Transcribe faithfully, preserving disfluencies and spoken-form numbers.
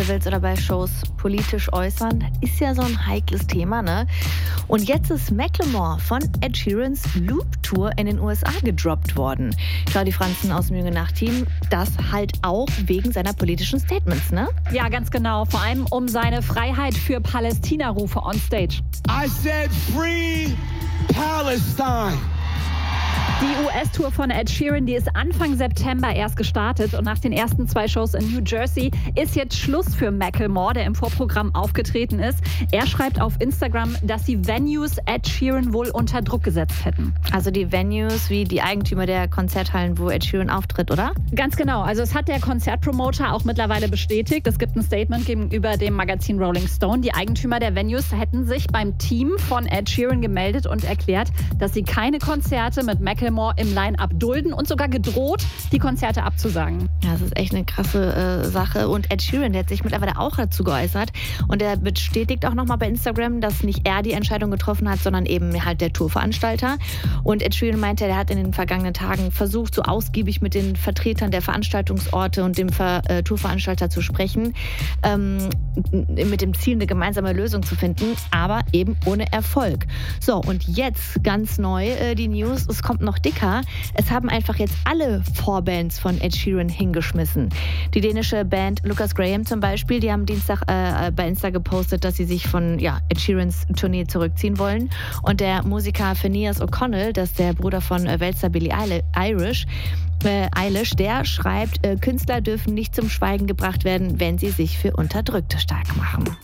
Festivals oder bei Shows politisch äußern, ist ja so ein heikles Thema, ne? Und jetzt ist Macklemore von Ed Sheerans Loop-Tour in den U S A gedroppt worden. Claudi Franzen aus dem Jungen Nacht-Team, das halt auch wegen seiner politischen Statements, ne? Ja, ganz genau. Vor allem um seine Freiheit für Palästina-Rufe on stage. I said free Palestine. Die U S-Tour von Ed Sheeran, die ist Anfang September erst gestartet und nach den ersten zwei Shows in New Jersey ist jetzt Schluss für Macklemore, der im Vorprogramm aufgetreten ist. Er schreibt auf Instagram, dass die Venues Ed Sheeran wohl unter Druck gesetzt hätten. Also die Venues wie die Eigentümer der Konzerthallen, wo Ed Sheeran auftritt, oder? Ganz genau. Also es hat der Konzertpromoter auch mittlerweile bestätigt. Es gibt ein Statement gegenüber dem Magazin Rolling Stone. Die Eigentümer der Venues hätten sich beim Team von Ed Sheeran gemeldet und erklärt, dass sie keine Konzerte mit Macklemore im Line-Up dulden und sogar gedroht, die Konzerte abzusagen. Ja, das ist echt eine krasse äh, Sache. Und Ed Sheeran, der hat sich mittlerweile auch dazu geäußert. Und er bestätigt auch nochmal bei Instagram, dass nicht er die Entscheidung getroffen hat, sondern eben halt der Tourveranstalter. Und Ed Sheeran meinte, er hat in den vergangenen Tagen versucht, so ausgiebig mit den Vertretern der Veranstaltungsorte und dem Ver- äh, Tourveranstalter zu sprechen, ähm, mit dem Ziel, eine gemeinsame Lösung zu finden, aber eben ohne Erfolg. So, und jetzt ganz neu äh, die News, es kommt noch dicker. Es haben einfach jetzt alle Vorbands von Ed Sheeran hingeschmissen. Die dänische Band Lucas Graham zum Beispiel, die haben Dienstag äh, bei Insta gepostet, dass sie sich von ja, Ed Sheerans Tournee zurückziehen wollen. Und der Musiker Phineas O'Connell, das ist der Bruder von äh, Weltstar Billie Eilish, äh, Eilish, der schreibt, äh, Künstler dürfen nicht zum Schweigen gebracht werden, wenn sie sich für Unterdrückte stark machen.